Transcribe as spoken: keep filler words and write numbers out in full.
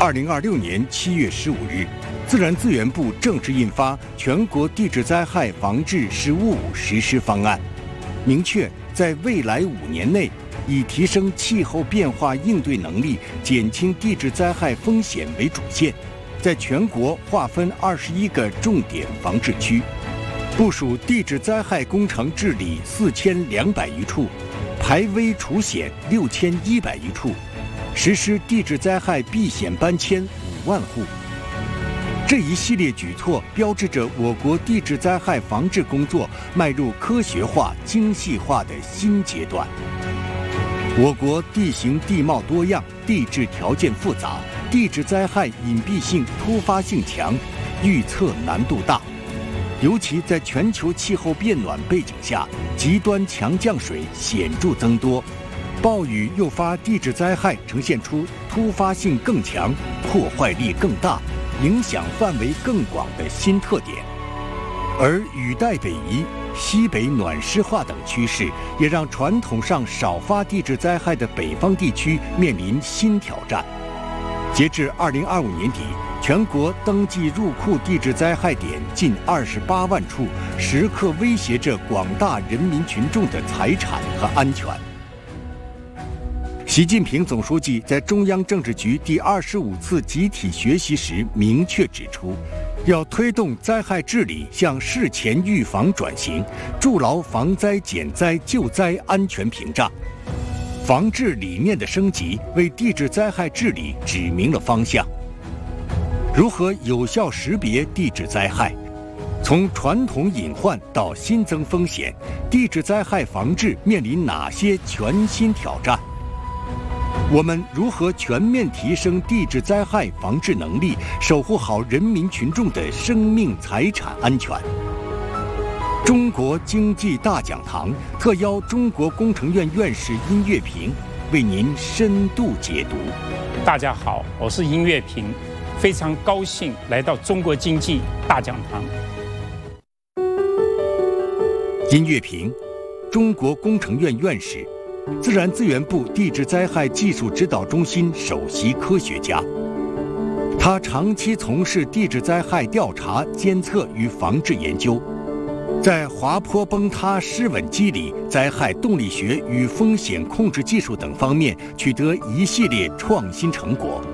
二零二六年七月十五日，自然资源部正式印发《全国地质灾害防治“十五五”实施方案》，明确在未来五年内，以提升气候变化应对能力、减轻地质灾害风险为主线，在全国划分二十一个重点防治区，部署地质灾害工程治理四千两百余处，排危除险六千一百余处，实施地质灾害避险搬迁五万户。这一系列举措标志着我国地质灾害防治工作迈入科学化、精细化的新阶段。我国地形地貌多样，地质条件复杂，地质灾害隐蔽性、突发性强，预测难度大。尤其在全球气候变暖背景下，极端强降水显著增多，暴雨诱发地质灾害呈现出突发性更强、破坏力更大、影响范围更广的新特点。而雨带北移、西北暖湿化等趋势，也让传统上少发地质灾害的北方地区面临新挑战。截至二零二五年底，全国登记入库地质灾害点近二十八万处，时刻威胁着广大人民群众的财产和安全。习近平总书记在中央政治局第二十五次集体学习时明确指出，要推动灾害治理向事前预防转型，筑牢防灾减灾救灾安全屏障。防治理念的升级，为地质灾害治理指明了方向。如何有效识别地质灾害？从传统隐患到新增风险，地质灾害防治面临哪些全新挑战？我们如何全面提升地质灾害防治能力，守护好人民群众的生命财产安全？中国经济大讲堂特邀中国工程院院士殷月平为您深度解读。 大家好，我是殷月平，非常高兴来到中国经济大讲堂。 殷月平，中国工程院院士，自然资源部地质灾害技术指导中心首席科学家。他长期从事地质灾害调查、监测与防治研究，在滑坡崩塌、失稳机理、灾害动力学与风险控制技术等方面取得一系列创新成果，